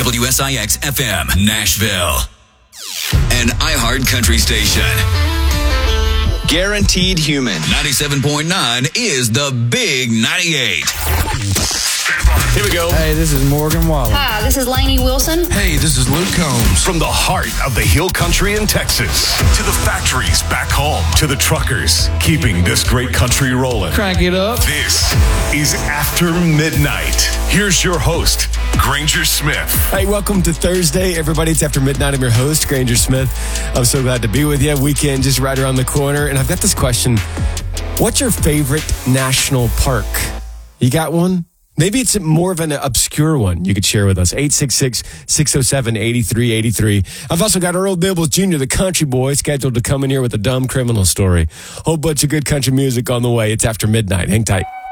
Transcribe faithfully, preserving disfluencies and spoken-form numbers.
W S I X F M, Nashville. An iHeart Country station. Guaranteed Human. ninety-seven point nine is the Big ninety-eight. Here we go. Hey, this is Morgan Wallen. Hi, this is Lainey Wilson. Hey, this is Luke Combs. From the heart of the Hill Country in Texas to the factories back home to the truckers keeping this great country rolling. Crank it up. This is After Midnight. Here's your host, Granger Smith. Hey, welcome to Thursday, everybody. It's After Midnight. I'm your host, Granger Smith. I'm so glad to be with you. Weekend just right around the corner. And I've got this question. What's your favorite national park? You got one? Maybe it's more of an obscure one you could share with us. eight six six, six oh seven, eight three eight three. I've also got Earl Dibbles Junior, the country boy, scheduled to come in here with a dumb criminal story. Whole bunch of good country music on the way. It's After Midnight. Hang tight.